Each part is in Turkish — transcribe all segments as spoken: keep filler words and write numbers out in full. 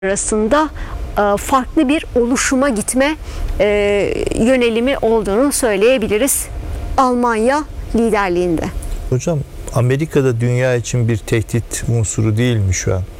arasında farklı bir oluşuma gitme yönelimi olduğunu söyleyebiliriz Almanya liderliğinde. Hocam, Amerika'da dünya için bir tehdit unsuru değil mi şu an?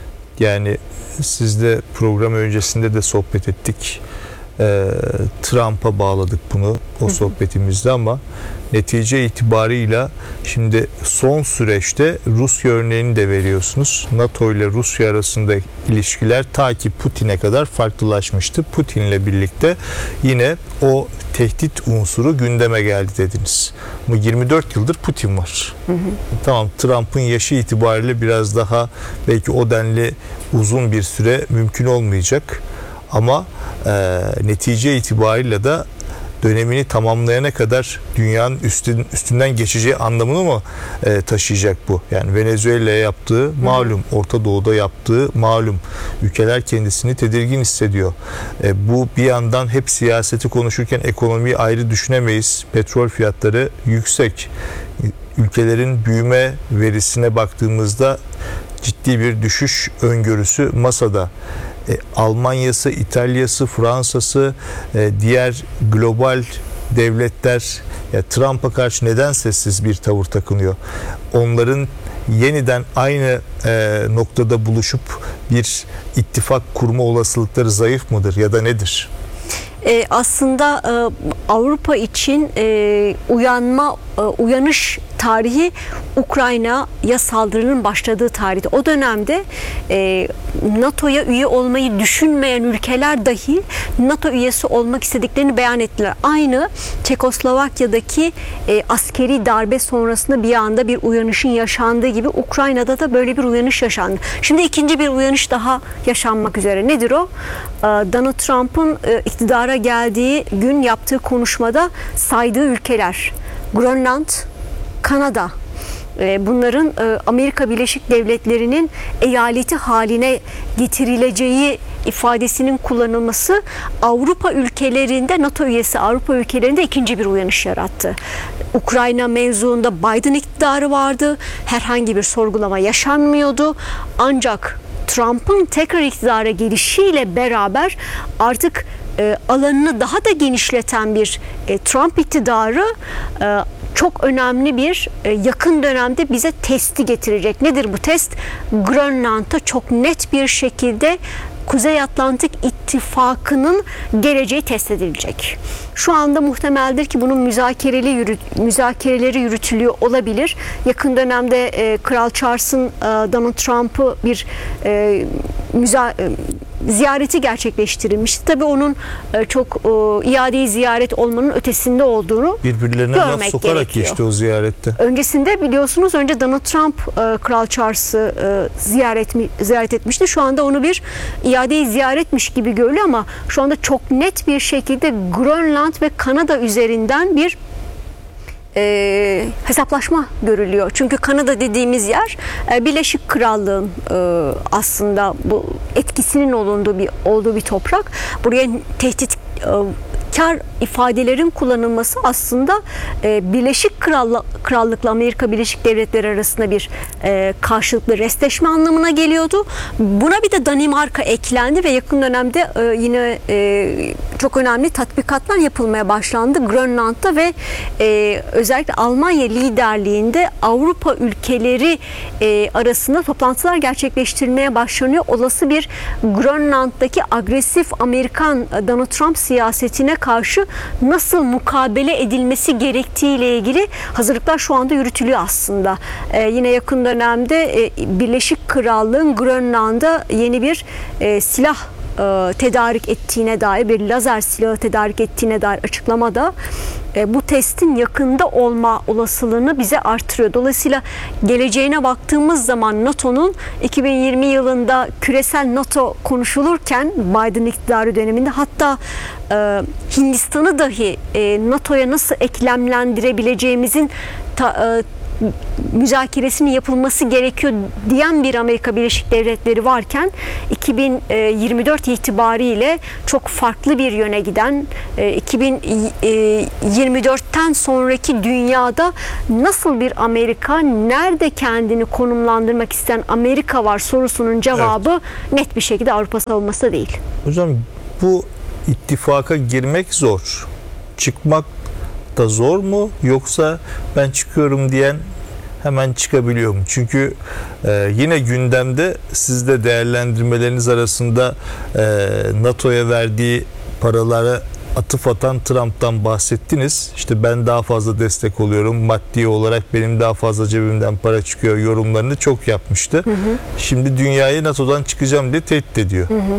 Yani siz de program öncesinde de sohbet ettik. Ee, Trump'a bağladık bunu o sohbetimizde ama netice itibarıyla şimdi son süreçte Rusya örneğini de veriyorsunuz. NATO ile Rusya arasında ilişkiler ta ki Putin'e kadar farklılaşmıştı. Putin'le birlikte yine o tehdit unsuru gündeme geldi dediniz. Ama yirmi dört yıldır Putin var. Hı hı. Tamam, Trump'ın yaşı itibariyle biraz daha belki o denli uzun bir süre mümkün olmayacak. Ama e, netice itibariyle de dönemini tamamlayana kadar dünyanın üstün, üstünden geçeceği anlamını mı e, taşıyacak bu? Yani Venezuela'ya yaptığı malum, Orta Doğu'da yaptığı malum. Ülkeler kendisini tedirgin hissediyor. E, bu bir yandan hep siyaseti konuşurken ekonomiyi ayrı düşünemeyiz. Petrol fiyatları yüksek. Ülkelerin büyüme verisine baktığımızda ciddi bir düşüş öngörüsü masada. E, Almanya'sı, İtalya'sı, Fransa'sı, e, diğer global devletler ya Trump'a karşı neden sessiz bir tavır takınıyor? Onların yeniden aynı e, noktada buluşup bir ittifak kurma olasılıkları zayıf mıdır ya da nedir? Ee, aslında e, Avrupa için e, uyanma, e, uyanış tarihi Ukrayna'ya saldırının başladığı tarihte. O dönemde e, NATO'ya üye olmayı düşünmeyen ülkeler dahi NATO üyesi olmak istediklerini beyan ettiler. Aynı Çekoslovakya'daki e, askeri darbe sonrasında bir anda bir uyanışın yaşandığı gibi Ukrayna'da da böyle bir uyanış yaşandı. Şimdi ikinci bir uyanış daha yaşanmak üzere. Nedir o? E, Donald Trump'ın e, iktidara geldiği gün yaptığı konuşmada saydığı ülkeler Grönland, Kanada, bunların Amerika Birleşik Devletleri'nin eyaleti haline getirileceği ifadesinin kullanılması Avrupa ülkelerinde, NATO üyesi Avrupa ülkelerinde ikinci bir uyanış yarattı. Ukrayna mevzuunda Biden iktidarı vardı. Herhangi bir sorgulama yaşanmıyordu. Ancak Trump'ın tekrar iktidara gelişiyle beraber artık e, alanını daha da genişleten bir e, Trump iktidarı e, çok önemli bir e, yakın dönemde bize testi getirecek. Nedir bu test? Grönland'da çok net bir şekilde Kuzey Atlantik İttifakı'nın geleceği test edilecek. Şu anda muhtemeldir ki bunun müzakereli yürüt, müzakereleri yürütülüyor olabilir. Yakın dönemde e, Kral Charles'ın e, Donald Trump'ı bir e, müza, e, ziyareti gerçekleştirilmişti. Tabii onun e, çok e, iade-i ziyaret olmanın ötesinde olduğunu birbirlerine laf sokarak gerekiyor. geçti o ziyarette. Öncesinde biliyorsunuz önce Donald Trump e, Kral Charles'ı e, ziyaret, ziyaret etmişti. Şu anda onu bir iade-i ziyaretmiş gibi görülüyor ama şu anda çok net bir şekilde Grönland ve Kanada üzerinden bir e, hesaplaşma görülüyor. Çünkü Kanada dediğimiz yer e, Birleşik Krallığın e, aslında bu etkisinin olunduğu bir olduğu bir toprak. Buraya tehdit e, kar ifadelerin kullanılması aslında e, Birleşik Krallık, Krallık'la Amerika Birleşik Devletleri arasında bir e, karşılıklı restleşme anlamına geliyordu. Buna bir de Danimarka eklendi ve yakın dönemde e, yine e, çok önemli tatbikatlar yapılmaya başlandı Grönland'da ve e, özellikle Almanya liderliğinde Avrupa ülkeleri e, arasında toplantılar gerçekleştirilmeye başlanıyor. Olası bir Grönland'daki agresif Amerikan Donald Trump siyasetine karşı nasıl mukabele edilmesi gerektiğiyle ilgili hazırlıklar şu anda yürütülüyor aslında. Ee, yine yakın dönemde e, Birleşik Krallığın Grönland'a yeni bir e, silah e, tedarik ettiğine dair, bir lazer silahı tedarik ettiğine dair açıklamada e, bu testin yakında olma olasılığını bize artırıyor. Dolayısıyla geleceğine baktığımız zaman NATO'nun iki bin yirmi yılında küresel NATO konuşulurken Biden iktidarı döneminde hatta e, Hindistan'ı dahi e, NATO'ya nasıl eklemlendirebileceğimizin ta, e, müzakeresinin yapılması gerekiyor diyen bir Amerika Birleşik Devletleri varken iki bin yirmi dört itibariyle çok farklı bir yöne giden, iki bin yirmi dörtten sonraki dünyada nasıl bir Amerika, nerede kendini konumlandırmak isteyen Amerika var sorusunun cevabı evet. net bir şekilde Avrupa savunması değil. Hocam bu ittifaka girmek zor. Çıkmak da zor mu? Yoksa ben çıkıyorum diyen hemen çıkabiliyor mu? Çünkü e, yine gündemde siz de değerlendirmeleriniz arasında e, NATO'ya verdiği paralara atıf atan Trump'tan bahsettiniz. İşte ben daha fazla destek oluyorum. Maddi olarak benim daha fazla cebimden para çıkıyor yorumlarını çok yapmıştı. Hı hı. Şimdi dünyayı NATO'dan çıkacağım diye tehdit ediyor. Hı hı.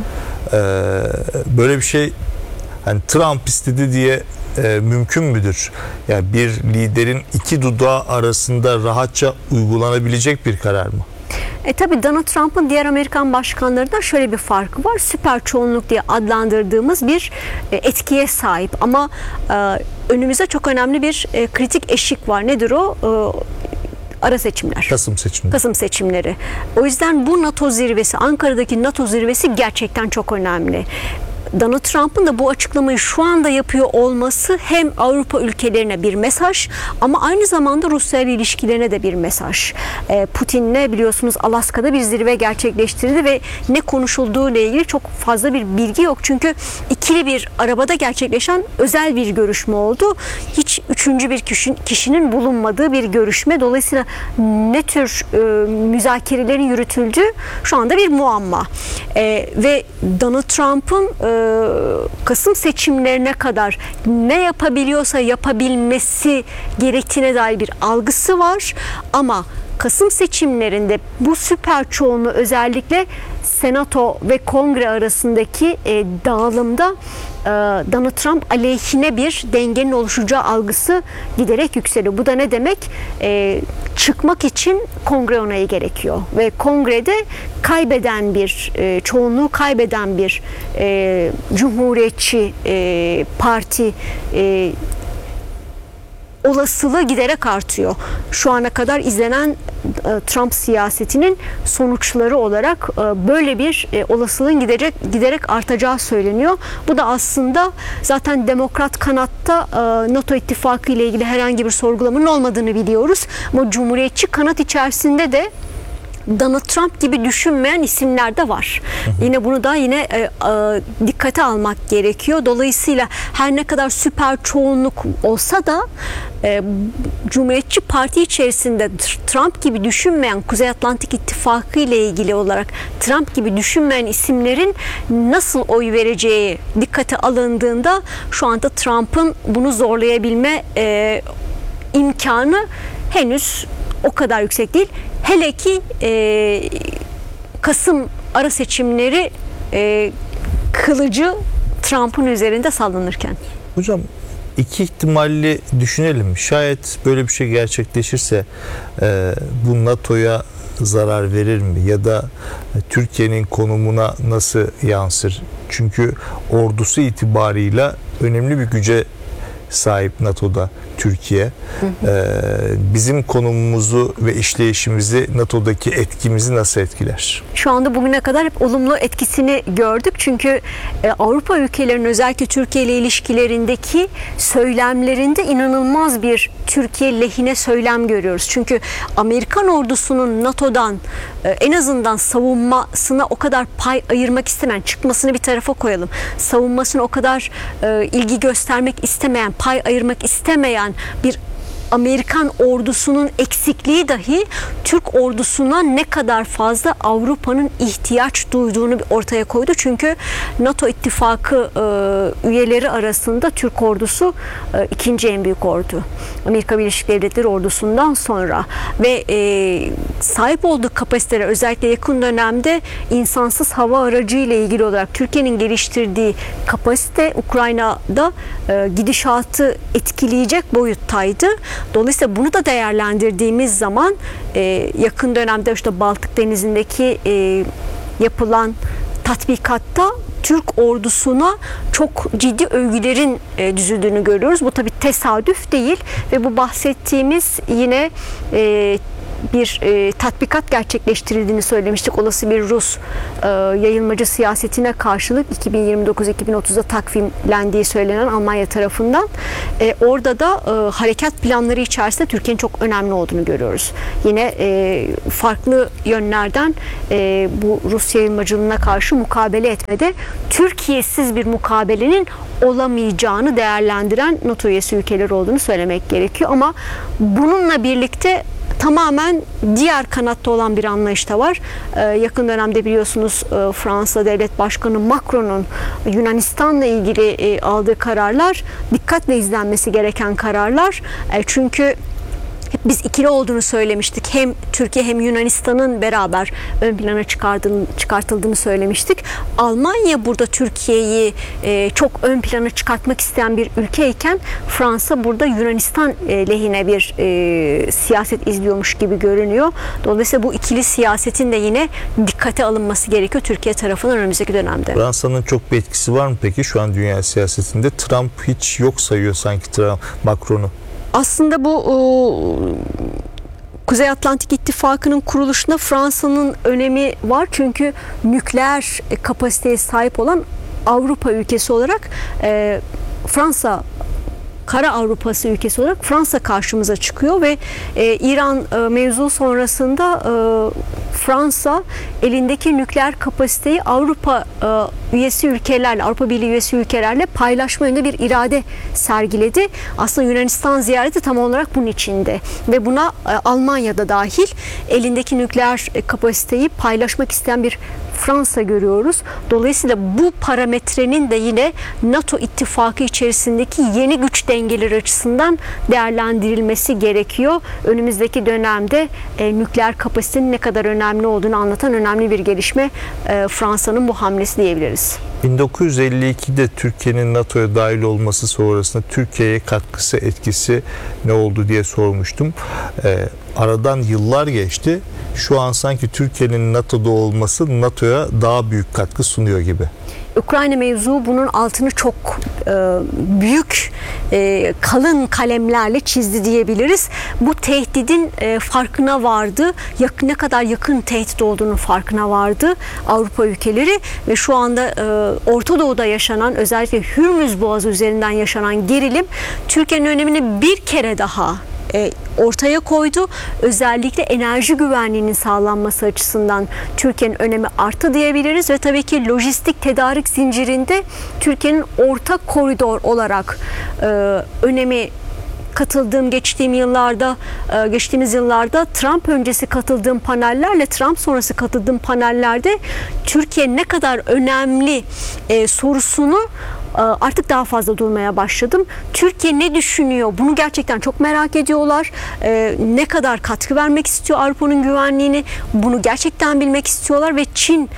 Ee, böyle bir şey hani Trump istedi diye e, mümkün müdür? Yani bir liderin iki dudağı arasında rahatça uygulanabilecek bir karar mı? E tabii Donald Trump'ın diğer Amerikan başkanlarından şöyle bir farkı var. Süper çoğunluk diye adlandırdığımız bir e, etkiye sahip. Ama e, önümüzde çok önemli bir e, kritik eşik var. Nedir o? E, ara seçimler. Kasım seçimleri. Kasım seçimleri. O yüzden bu NATO zirvesi, Ankara'daki NATO zirvesi gerçekten çok önemli. Donald Trump'ın da bu açıklamayı şu anda yapıyor olması hem Avrupa ülkelerine bir mesaj ama aynı zamanda Rusya ile ilişkilerine de bir mesaj. Putin'le biliyorsunuz Alaska'da bir zirve gerçekleştirdi ve ne konuşulduğu ile ilgili çok fazla bir bilgi yok. Çünkü ikili bir arabada gerçekleşen özel bir görüşme oldu. Hiç üçüncü bir kişinin bulunmadığı bir görüşme. Dolayısıyla ne tür e, müzakerelerin yürütüldüğü şu anda bir muamma. E, ve Donald Trump'ın e, Kasım seçimlerine kadar ne yapabiliyorsa yapabilmesi gerektiğine dair bir algısı var ama Kasım seçimlerinde bu süper çoğunluğu özellikle Senato ve Kongre arasındaki e, dağılımda e, Donald Trump aleyhine bir dengenin oluşacağı algısı giderek yükseliyor. Bu da ne demek? E, çıkmak için Kongre onayı gerekiyor ve Kongrede kaybeden bir e, çoğunluğu kaybeden bir e, Cumhuriyetçi e, Parti e, olasılığı giderek artıyor. Şu ana kadar izlenen e, Trump siyasetinin sonuçları olarak e, böyle bir e, olasılığın giderek giderek artacağı söyleniyor. Bu da aslında zaten Demokrat kanatta e, NATO ittifakı ile ilgili herhangi bir sorgulamanın olmadığını biliyoruz. Ama Cumhuriyetçi kanat içerisinde de Donald Trump gibi düşünmeyen isimler de var. Hı hı. Yine bunu da yine e, e, dikkate almak gerekiyor. Dolayısıyla her ne kadar süper çoğunluk olsa da e, Cumhuriyetçi Parti içerisinde Trump gibi düşünmeyen, Kuzey Atlantik İttifakı ile ilgili olarak Trump gibi düşünmeyen isimlerin nasıl oy vereceği dikkate alındığında şu anda Trump'ın bunu zorlayabilme e, imkanı henüz o kadar yüksek değil. Hele ki e, Kasım ara seçimleri e, kılıcı Trump'ın üzerinde sallanırken. Hocam iki ihtimalli düşünelim. Şayet böyle bir şey gerçekleşirse e, bu NATO'ya zarar verir mi? Ya da Türkiye'nin konumuna nasıl yansır? Çünkü ordusu itibarıyla önemli bir güce sahip NATO'da Türkiye. Hı hı. Ee, bizim konumumuzu ve işleyişimizi, NATO'daki etkimizi nasıl etkiler? Şu anda bugüne kadar hep olumlu etkisini gördük. Çünkü e, Avrupa ülkelerinin özellikle Türkiye ile ilişkilerindeki söylemlerinde inanılmaz bir Türkiye lehine söylem görüyoruz. Çünkü Amerikan ordusunun NATO'dan e, en azından savunmasına o kadar pay ayırmak istemeyen, çıkmasını bir tarafa koyalım. Savunmasına o kadar e, ilgi göstermek istemeyen, pay ayırmak istemeyen bir Amerikan ordusunun eksikliği dahi Türk ordusuna ne kadar fazla Avrupa'nın ihtiyaç duyduğunu ortaya koydu. Çünkü NATO ittifakı e, üyeleri arasında Türk ordusu e, ikinci en büyük ordu. Amerika Birleşik Devletleri ordusundan sonra ve e, sahip olduğu kapasitelere özellikle yakın dönemde insansız hava aracı ile ilgili olarak Türkiye'nin geliştirdiği kapasite Ukrayna'da e, gidişatı etkileyecek boyuttaydı. Dolayısıyla bunu da değerlendirdiğimiz zaman e, yakın dönemde işte Baltık Denizi'ndeki e, yapılan tatbikatta Türk ordusuna çok ciddi övgülerin e, düzüldüğünü görüyoruz. Bu tabii tesadüf değil ve bu bahsettiğimiz yine e, bir e, tatbikat gerçekleştirildiğini söylemiştik. Olası bir Rus e, yayılmacı siyasetine karşılık iki bin yirmi dokuz iki bin otuzda takvimlendiği söylenen Almanya tarafından. E, orada da e, harekat planları içerisinde Türkiye'nin çok önemli olduğunu görüyoruz. Yine e, farklı yönlerden e, bu Rus yayılmacılığına karşı mukabele etmede Türkiye'siz bir mukabelenin olamayacağını değerlendiren NATO üyesi ülkeler olduğunu söylemek gerekiyor. Ama bununla birlikte tamamen diğer kanatta olan bir anlayış da var. Ee, yakın dönemde biliyorsunuz e, Fransa Devlet Başkanı Macron'un Yunanistan'la ilgili e, aldığı kararlar dikkatle izlenmesi gereken kararlar. E, çünkü hep biz ikili olduğunu söylemiştik. Hem Türkiye hem Yunanistan'ın beraber ön plana çıkartıldığını, çıkartıldığını söylemiştik. Almanya burada Türkiye'yi e, çok ön plana çıkartmak isteyen bir ülkeyken Fransa burada Yunanistan e, lehine bir e, siyaset izliyormuş gibi görünüyor. Dolayısıyla bu ikili siyasetin de yine dikkate alınması gerekiyor Türkiye tarafından önümüzdeki dönemde. Fransa'nın çok bir etkisi var mı peki şu an dünya siyasetinde? Trump hiç yok sayıyor sanki Trump, Macron'u. Aslında bu o, Kuzey Atlantik İttifakı'nın kuruluşunda Fransa'nın önemi var. Çünkü nükleer kapasiteye sahip olan Avrupa ülkesi olarak e, Fransa Kara Avrupası ülkesi olarak Fransa karşımıza çıkıyor ve e, İran e, mevzu sonrasında e, Fransa elindeki nükleer kapasiteyi Avrupa e, üyesi ülkelerle, Avrupa Birliği üyesi ülkelerle paylaşma yönünde bir irade sergiledi. Aslında Yunanistan ziyareti tam olarak bunun içinde ve buna e, Almanya'da dahil elindeki nükleer e, kapasiteyi paylaşmak isteyen bir Fransa görüyoruz. Dolayısıyla bu parametrenin de yine NATO ittifakı içerisindeki yeni güç dengeleri açısından değerlendirilmesi gerekiyor. Önümüzdeki dönemde e, nükleer kapasitenin ne kadar önemli olduğunu anlatan önemli bir gelişme e, Fransa'nın bu hamlesi diyebiliriz. bin dokuz yüz elli ikide Türkiye'nin NATO'ya dahil olması sonrasında Türkiye'ye katkısı, etkisi ne oldu diye sormuştum. Ee, aradan yıllar geçti. Şu an sanki Türkiye'nin NATO'da olması NATO'ya daha büyük katkı sunuyor gibi. Ukrayna mevzu bunun altını çok e, büyük e, kalın kalemlerle çizdi diyebiliriz. Bu tehdidin e, farkına vardı. Yak, ne kadar yakın tehdit olduğunun farkına vardı Avrupa ülkeleri ve şu anda e, Orta Doğu'da yaşanan, özellikle Hürmüz Boğazı üzerinden yaşanan gerilim Türkiye'nin önemini bir kere daha E, ortaya koydu. Özellikle enerji güvenliğinin sağlanması açısından Türkiye'nin önemi arttı diyebiliriz ve tabii ki lojistik tedarik zincirinde Türkiye'nin orta koridor olarak e, önemi katıldığım geçtiğim yıllarda e, geçtiğimiz yıllarda Trump öncesi katıldığım panellerle Trump sonrası katıldığım panellerde Türkiye ne kadar önemli e, sorusunu artık daha fazla durmaya başladım. Türkiye ne düşünüyor? Bunu gerçekten çok merak ediyorlar. Ee, ne kadar katkı vermek istiyor Avrupa'nın güvenliğini? Bunu gerçekten bilmek istiyorlar ve Çin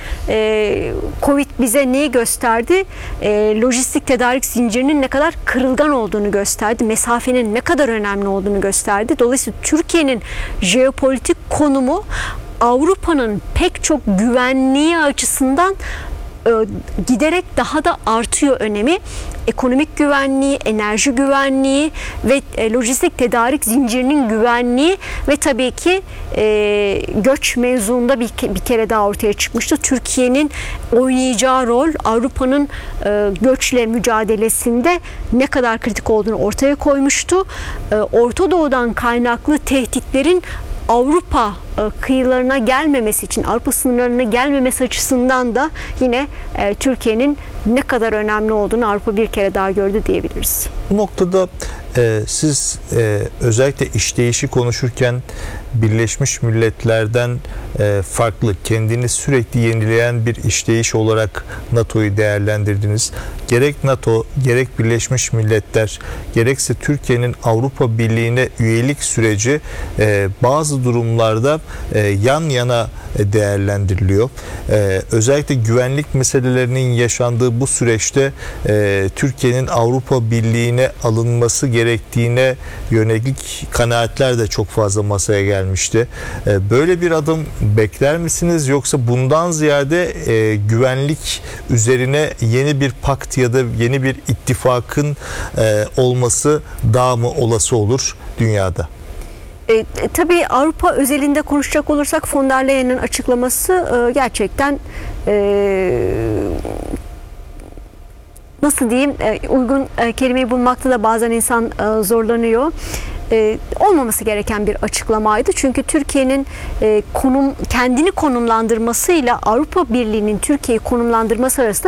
e, Covid bize neyi gösterdi? E, lojistik tedarik zincirinin ne kadar kırılgan olduğunu gösterdi. Mesafenin ne kadar önemli olduğunu gösterdi. Dolayısıyla Türkiye'nin jeopolitik konumu Avrupa'nın pek çok güvenliği açısından giderek daha da artıyor önemi. Ekonomik güvenliği, enerji güvenliği ve lojistik tedarik zincirinin güvenliği ve tabii ki e, göç mevzuunda bir, bir kere daha ortaya çıkmıştı. Türkiye'nin oynayacağı rol Avrupa'nın e, göçle mücadelesinde ne kadar kritik olduğunu ortaya koymuştu. E, Orta Doğu'dan kaynaklı tehditlerin Avrupa kıyılarına gelmemesi için, Avrupa sınırlarına gelmemesi açısından da yine e, Türkiye'nin ne kadar önemli olduğunu Avrupa bir kere daha gördü diyebiliriz. Bu noktada e, siz e, özellikle işleyişi konuşurken Birleşmiş Milletler'den e, farklı, kendini sürekli yenileyen bir işleyiş olarak NATO'yu değerlendirdiniz. Gerek NATO, gerek Birleşmiş Milletler, gerekse Türkiye'nin Avrupa Birliği'ne üyelik süreci e, bazı durumlarda e, yan yana değerlendiriliyor. E, özellikle güvenlik meselelerinin yaşandığı bu süreçte e, Türkiye'nin Avrupa Birliği'ne alınması gerektiğine yönelik kanaatler de çok fazla masaya gelmişti. E, böyle bir adım bekler misiniz, yoksa bundan ziyade e, güvenlik üzerine yeni bir pakt ya da yeni bir ittifakın e, olması daha mı olası olur dünyada? E, tabii Avrupa özelinde konuşacak olursak von der Leyen'in açıklaması e, gerçekten e, nasıl diyeyim, e, uygun e, kelimeyi bulmakta da bazen insan e, zorlanıyor. E, olmaması gereken bir açıklamaydı. Çünkü Türkiye'nin e, konum kendini konumlandırmasıyla Avrupa Birliği'nin Türkiye'yi konumlandırması arasında